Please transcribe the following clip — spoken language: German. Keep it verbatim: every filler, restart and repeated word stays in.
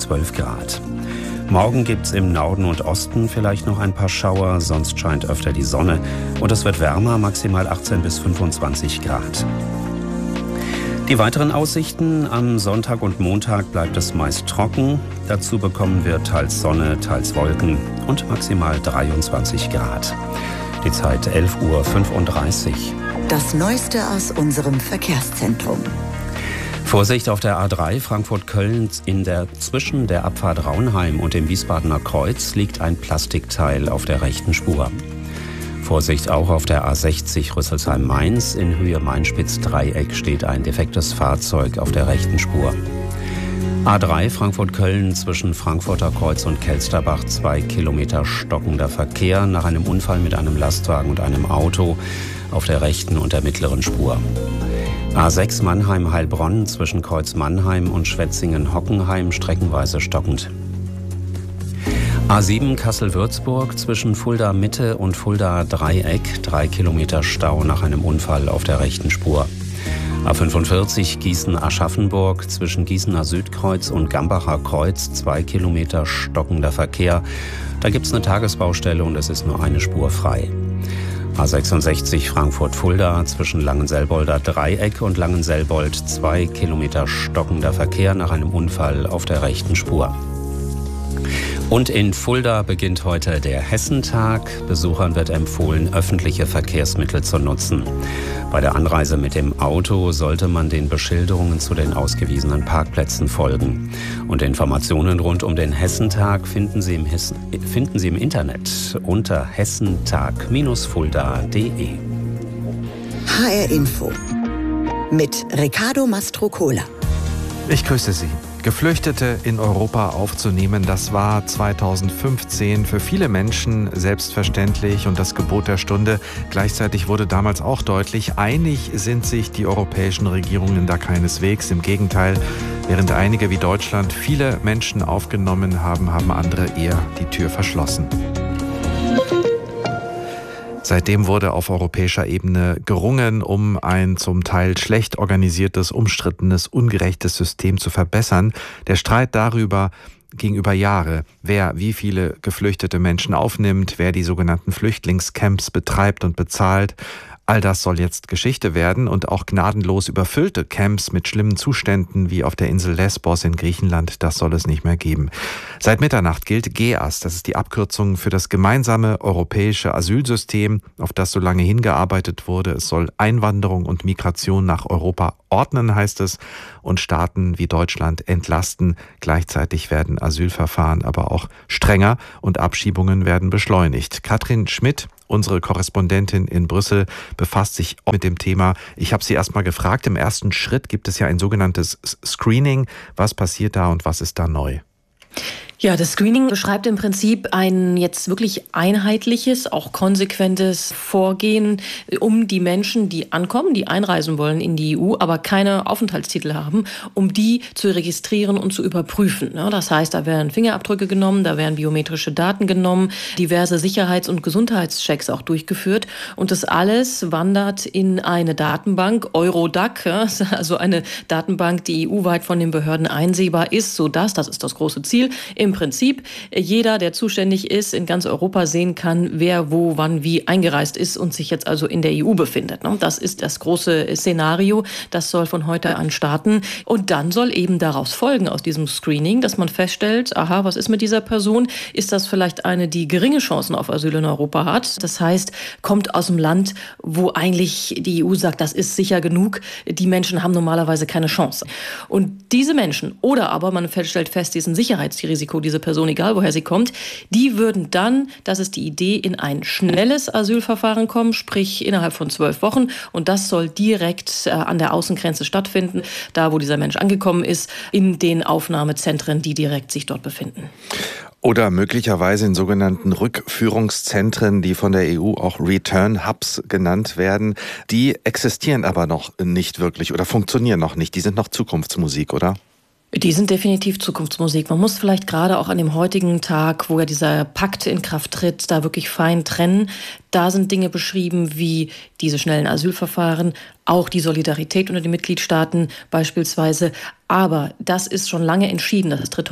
zwölf Grad. Morgen gibt's im Norden und Osten vielleicht noch ein paar Schauer, sonst scheint öfter die Sonne und es wird wärmer, maximal achtzehn bis fünfundzwanzig Grad. Die weiteren Aussichten: am Sonntag und Montag bleibt es meist trocken. Dazu bekommen wir teils Sonne, teils Wolken und maximal dreiundzwanzig Grad. Die Zeit elf Uhr fünfunddreißig. Das Neueste aus unserem Verkehrszentrum. Vorsicht auf der A drei Frankfurt-Köln. In der zwischen der Abfahrt Raunheim und dem Wiesbadener Kreuz liegt ein Plastikteil auf der rechten Spur. Vorsicht auch auf der A sechzig Rüsselsheim-Mainz. In Höhe Mainspitz-Dreieck steht ein defektes Fahrzeug auf der rechten Spur. A drei Frankfurt-Köln zwischen Frankfurter Kreuz und Kelsterbach, zwei Kilometer stockender Verkehr nach einem Unfall mit einem Lastwagen und einem Auto auf der rechten und der mittleren Spur. A sechs Mannheim-Heilbronn zwischen Kreuz Mannheim und Schwetzingen-Hockenheim streckenweise stockend. A sieben Kassel-Würzburg zwischen Fulda Mitte und Fulda Dreieck, drei Kilometer Stau nach einem Unfall auf der rechten Spur. A fünfundvierzig Gießen-Aschaffenburg zwischen Gießener Südkreuz und Gambacher Kreuz, zwei Kilometer stockender Verkehr. Da gibt's eine Tagesbaustelle und es ist nur eine Spur frei. A sechsundsechzig Frankfurt-Fulda zwischen Langenselbolder Dreieck und Langenselbold, zwei Kilometer stockender Verkehr nach einem Unfall auf der rechten Spur. Und in Fulda beginnt heute der Hessentag. Besuchern wird empfohlen, öffentliche Verkehrsmittel zu nutzen. Bei der Anreise mit dem Auto sollte man den Beschilderungen zu den ausgewiesenen Parkplätzen folgen. Und Informationen rund um den Hessentag finden Sie im, Hessen, finden Sie im Internet unter hessentag fulda punkt de. H R Info mit Riccardo Mastrocola. Ich grüße Sie. Geflüchtete in Europa aufzunehmen, das war zweitausendfünfzehn für viele Menschen selbstverständlich und das Gebot der Stunde. Gleichzeitig wurde damals auch deutlich, einig sind sich die europäischen Regierungen da keineswegs. Im Gegenteil, während einige wie Deutschland viele Menschen aufgenommen haben, haben andere eher die Tür verschlossen. Seitdem wurde auf europäischer Ebene gerungen, um ein zum Teil schlecht organisiertes, umstrittenes, ungerechtes System zu verbessern. Der Streit darüber ging über Jahre, wer wie viele geflüchtete Menschen aufnimmt, wer die sogenannten Flüchtlingscamps betreibt und bezahlt. All das soll jetzt Geschichte werden und auch gnadenlos überfüllte Camps mit schlimmen Zuständen wie auf der Insel Lesbos in Griechenland, das soll es nicht mehr geben. Seit Mitternacht gilt G E A S, das ist die Abkürzung für das gemeinsame europäische Asylsystem, auf das so lange hingearbeitet wurde. Es soll Einwanderung und Migration nach Europa ordnen, heißt es, und Staaten wie Deutschland entlasten. Gleichzeitig werden Asylverfahren aber auch strenger und Abschiebungen werden beschleunigt. Katrin Schmidt, unsere Korrespondentin in Brüssel, befasst sich mit dem Thema. Ich habe sie erst mal gefragt, im ersten Schritt gibt es ja ein sogenanntes Screening. Was passiert da und was ist da neu? Ja, das Screening beschreibt im Prinzip ein jetzt wirklich einheitliches, auch konsequentes Vorgehen, um die Menschen, die ankommen, die einreisen wollen in die E U, aber keine Aufenthaltstitel haben, um die zu registrieren und zu überprüfen. Das heißt, da werden Fingerabdrücke genommen, da werden biometrische Daten genommen, diverse Sicherheits- und Gesundheitschecks auch durchgeführt und das alles wandert in eine Datenbank, Eurodac, also eine Datenbank, die E U-weit von den Behörden einsehbar ist, sodass, das ist das große Ziel, im Prinzip jeder, der zuständig ist, in ganz Europa sehen kann, wer wo, wann, wie eingereist ist und sich jetzt also in der E U befindet. Das ist das große Szenario. Das soll von heute an starten. Und dann soll eben daraus folgen, aus diesem Screening, dass man feststellt, aha, was ist mit dieser Person? Ist das vielleicht eine, die geringe Chancen auf Asyl in Europa hat? Das heißt, kommt aus dem Land, wo eigentlich die E U sagt, das ist sicher genug. Die Menschen haben normalerweise keine Chance. Und diese Menschen, oder aber man stellt fest, diesen Sicherheitsrisiko, diese Person, egal woher sie kommt, die würden dann, das ist die Idee, in ein schnelles Asylverfahren kommen, sprich innerhalb von zwölf Wochen. Und das soll direkt äh, an der Außengrenze stattfinden, da wo dieser Mensch angekommen ist, in den Aufnahmezentren, die direkt sich dort befinden. Oder möglicherweise in sogenannten Rückführungszentren, die von der E U auch Return Hubs genannt werden. Die existieren aber noch nicht wirklich oder funktionieren noch nicht. Die sind noch Zukunftsmusik, oder? Die sind definitiv Zukunftsmusik. Man muss vielleicht gerade auch an dem heutigen Tag, wo ja dieser Pakt in Kraft tritt, da wirklich fein trennen. Da sind Dinge beschrieben wie diese schnellen Asylverfahren, auch die Solidarität unter den Mitgliedstaaten beispielsweise. Aber das ist schon lange entschieden. Das tritt